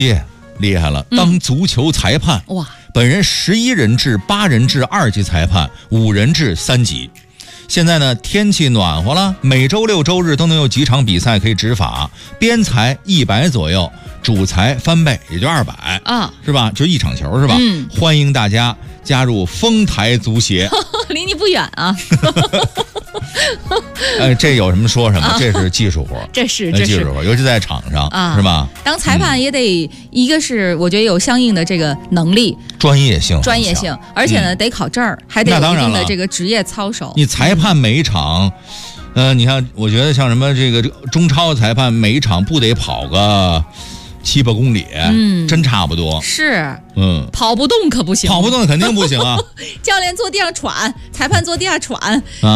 耶，厉害了！当足球裁判， 哇， 本人11人制、8人制2级裁判，5人制3级。现在呢，天气暖和了，每周6、周日都能有几场比赛可以执法，边裁100左右，主裁翻倍，也就200 啊， 是吧？就一场球是吧？欢迎大家加入丰台足协， 离你不远啊。 这有什么说什么，这是技术活， 这是技术活，尤其在场上啊，是吧？ 当裁判也得一个是我觉得有相应的这个能力、 专业性， 而且呢得考证儿，还得有一定的这个职业操守。 你裁判每一场，你看，我觉得像什么这个中超裁判每一场不得跑个7、8公里，真差不多。 是，跑不动可不行， 跑不动肯定不行啊。 教练坐地上喘，裁判坐地下喘啊。